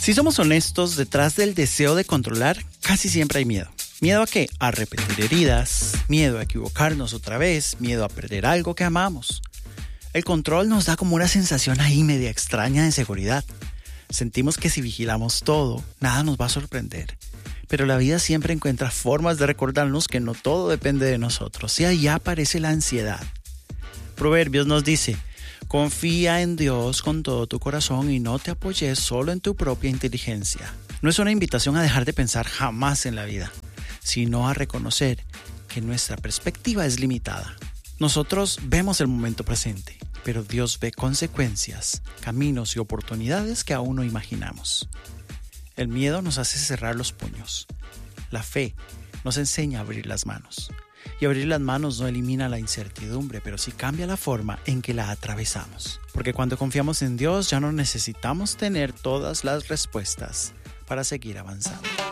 Si somos honestos, detrás del deseo de controlar, casi siempre hay miedo. ¿Miedo a qué? A repetir heridas, miedo a equivocarnos otra vez, miedo a perder algo que amamos. El control nos da como una sensación ahí media extraña de seguridad. Sentimos que si vigilamos todo, nada nos va a sorprender. Pero la vida siempre encuentra formas de recordarnos que no todo depende de nosotros. Y ahí aparece la ansiedad. Proverbios nos dice: confía en Dios con todo tu corazón y no te apoyes solo en tu propia inteligencia. No es una invitación a dejar de pensar jamás en la vida, sino a reconocer que nuestra perspectiva es limitada. Nosotros vemos el momento presente, pero Dios ve consecuencias, caminos y oportunidades que aún no imaginamos. El miedo nos hace cerrar los puños. La fe nos enseña a abrir las manos. Y abrir las manos no elimina la incertidumbre, pero sí cambia la forma en que la atravesamos. Porque cuando confiamos en Dios ya no necesitamos tener todas las respuestas para seguir avanzando.